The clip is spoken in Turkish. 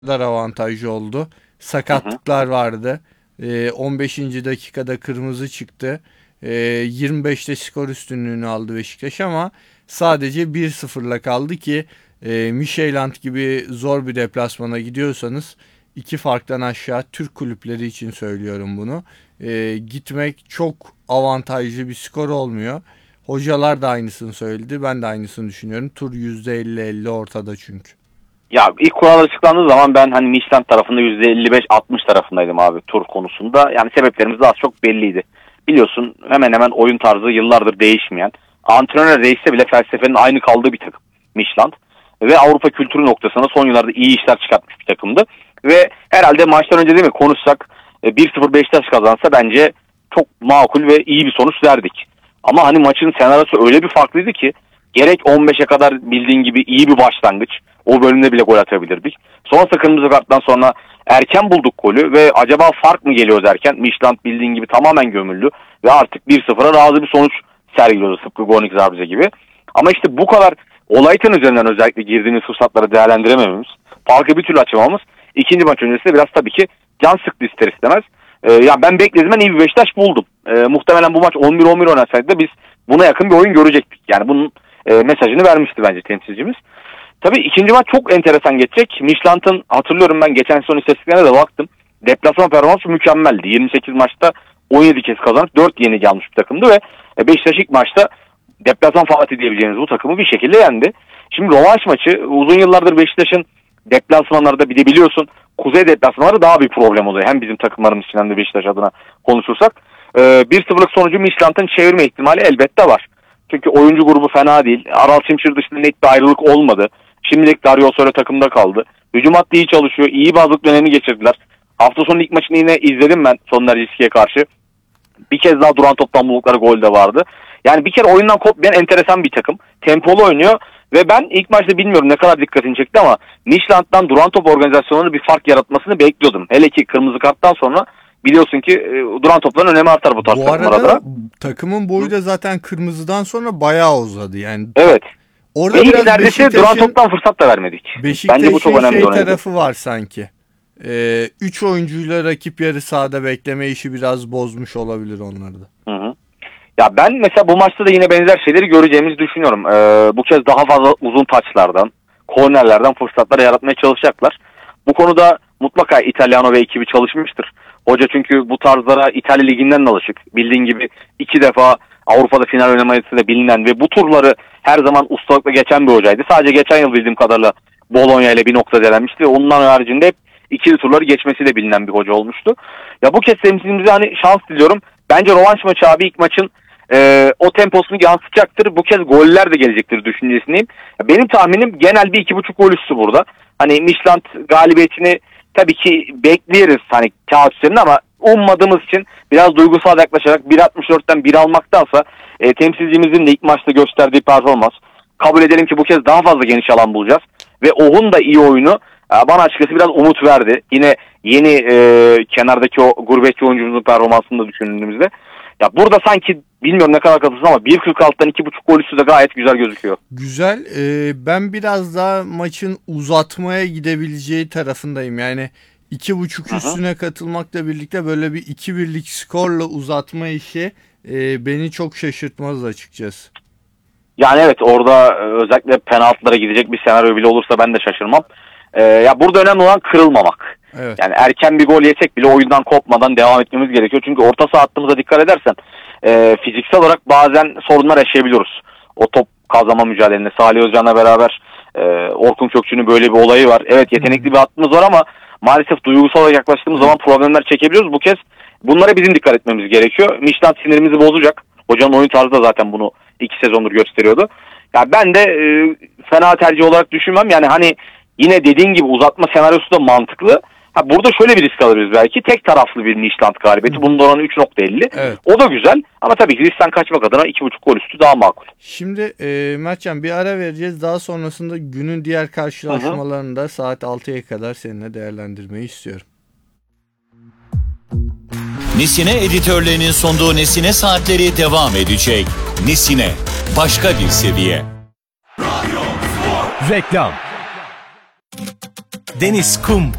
kadar avantajlı oldu. Sakatlıklar vardı. 15. dakikada kırmızı çıktı. 25'te skor üstünlüğünü aldı Beşiktaş ama sadece 1-0'la kaldı ki Midtjylland gibi zor bir deplasmana gidiyorsanız iki farktan aşağı Türk kulüpleri için söylüyorum bunu. Gitmek çok avantajlı bir skor olmuyor. Hocalar da aynısını söyledi. Ben de aynısını düşünüyorum. Tur %50-50 ortada çünkü. Ya ilk kural açıklandığı zaman ben hani Midtjylland tarafında %55-60 tarafındaydım abi tur konusunda. Yani sebeplerimiz de az çok belliydi. Biliyorsun hemen hemen oyun tarzı yıllardır değişmeyen. Antrenör değişse bile felsefenin aynı kaldığı bir takım Midtjylland. Ve Avrupa kültürü noktasında son yıllarda iyi işler çıkartmış bir takımdı. Ve herhalde maçtan önce değil mi konuşsak 1-0 Beşiktaş kazansa bence çok makul ve iyi bir sonuç verdik. Ama hani maçın senaryosu öyle bir farklıydı ki gerek 15'e kadar bildiğin gibi iyi bir başlangıç. O bölümde bile gol atabilirdik. Sonrasında kırmızı karttan sonra erken bulduk golü ve acaba fark mı geliyor derken Midtjylland bildiğin gibi tamamen gömüldü. Ve artık 1-0'a razı bir sonuç sergiliyordu tıpkı Gornik Zabrze gibi. Ama işte bu kadar Olayt'ın üzerinden özellikle girdiğimiz fırsatları değerlendiremememiz, farkı bir türlü açamamız ikinci maç öncesinde biraz tabii ki can sıktı ister istemez. Ya ben bekledim, ben iyi bir Beşiktaş buldum. Muhtemelen bu maç 11-11 oynasaydı da biz buna yakın bir oyun görecektik. Yani bunun mesajını vermişti bence temsilcimiz. Tabii ikinci maç çok enteresan geçecek. Midtjylland'ın hatırlıyorum ben geçen sezon istatistiklerine de baktım. Deplasman performansı mükemmeldi. 28 maçta 17 kez kazanıp 4 yenilgi almış bir takımdı ve Beşiktaş ilk maçta deplasman Fatih diyebileceğimiz bu takımı bir şekilde yendi. Şimdi rövanş maçı uzun yıllardır Beşiktaş'ın deplasmanlarda bir de biliyorsun kuzey deplasmanları daha bir problem oluyor. Hem bizim takımlarımız için hem de Beşiktaş adına konuşursak. 1-0'lık sonucu Midtjylland'ın çevirme ihtimali elbette var. Çünkü oyuncu grubu fena değil. Aral Şimşir dışında net bir ayrılık olmadı. Şimdilik Dario Sole takımda kaldı. Hücum hattı iyi çalışıyor. İyi bir hazırlık dönemi geçirdiler. Hafta sonu ilk maçını yine izledim ben Sonlar Riski'ye karşı. Bir kez daha duran toptan buldukları gol de vardı. Yani bir kere oyundan kopmayan enteresan bir takım. Tempolu oynuyor ve ben ilk maçta bilmiyorum ne kadar dikkatini çekti ama Midtjylland'dan duran top organizasyonları bir fark yaratmasını bekliyordum. Hele ki kırmızı karttan sonra biliyorsun ki duran topların önemi artar bu tarz takımlarda. Bu arada takımın boyu da zaten kırmızıdan sonra bayağı uzadı. Yani evet. Orada biraz neredeyse duran toptan fırsat da vermedik. Bence bu çok önemli bir tarafı var sanki. 3 oyuncuyla rakip yarı sahada bekleme işi biraz bozmuş olabilir onları da. Hı. Ya ben mesela bu maçta da yine benzer şeyleri göreceğimizi düşünüyorum. Bu kez daha fazla uzun taçlardan, kornerlerden fırsatlar yaratmaya çalışacaklar. Bu konuda mutlaka Italiano ve ekibi çalışmıştır. Hoca çünkü bu tarzlara İtalya Ligi'nden alışık. Bildiğin gibi 2 defa Avrupa'da final oynamasıyla bilinen ve bu turları her zaman ustalıkla geçen bir hocaydı. Sadece geçen yıl bildiğim kadarıyla Bologna ile bir nokta delenmişti. Onun haricinde hep ikili turları geçmesiyle bilinen bir hoca olmuştu. Ya bu kez temsilcimize hani şans diliyorum. Bence rövanş maçı abi ilk maçın o temposunu yansıtacaktır. Bu kez goller de gelecektir düşüncesindeyim. Benim tahminim genel bir 2.5 gol üstü burada. Hani Midtjylland galibiyetini tabii ki bekleriz hani kağıt üzerinde ama ummadığımız için biraz duygusal yaklaşarak 1.64'ten 1 almaktansa temsilcimizin de ilk maçta gösterdiği performans, kabul edelim ki bu kez daha fazla geniş alan bulacağız. Ve Oh'un da iyi oyunu bana açıkçası biraz umut verdi. Yine yeni kenardaki o gurbetçi oyuncumuzun performansını da düşündüğümüzde. Ya burada sanki bilmiyorum ne kadar katılsın ama 1.46'dan 2.5 gol üstü de gayet güzel gözüküyor. Güzel. Ben biraz daha maçın uzatmaya gidebileceği tarafındayım. Yani 2.5 üstüne katılmakla birlikte böyle bir 2-1'lik skorla uzatma işi beni çok şaşırtmaz açıkçası. Yani evet orada özellikle penaltılara gidecek bir senaryo bile olursa ben de şaşırmam. Ya burada önemli olan kırılmamak. Evet. Yani erken bir gol yesek bile oyundan kopmadan devam etmemiz gerekiyor. Çünkü orta saha hattımıza dikkat edersen fiziksel olarak bazen sorunlar yaşayabiliyoruz. O top kazanma mücadelesinde Salih Özcan'la beraber Orkun Kökçü'nün böyle bir olayı var. Evet yetenekli bir hattımız var ama maalesef duygusal olarak yaklaştığımız zaman problemler çekebiliyoruz. Bu kez bunlara bizim dikkat etmemiz gerekiyor. Midtjylland sinirimizi bozacak. Hocanın oyun tarzı da zaten bunu 2 sezondur gösteriyordu. Ya ben de fena tercih olarak düşünmem. Yani hani yine dediğin gibi uzatma senaryosu da mantıklı. Burada şöyle bir risk alırız belki. Tek taraflı bir Midtjylland galibiyeti. Bunun oranı 3.50. Evet. O da güzel. Ama tabii ki riskten kaçmak adına 2.5 gol üstü daha makul. Şimdi Mertcan bir ara vereceğiz. Daha sonrasında günün diğer karşılaşmalarını da saat 6'ya kadar seninle değerlendirmeyi istiyorum. Nesine editörlerinin sunduğu Nesine Saatleri devam edecek. Nesine, başka bir seviye. Reklam. deniz, kum,